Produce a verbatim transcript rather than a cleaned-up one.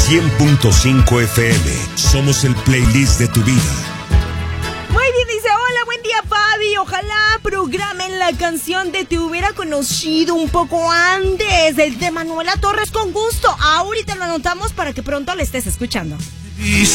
cien punto cinco F M. Somos el playlist de tu vida. Muy bien, dice, hola, buen día, Fabi. Ojalá programen la canción de Te hubiera conocido un poco antes, el de Manuela Torres, con gusto. Ahorita lo anotamos para que pronto la estés escuchando.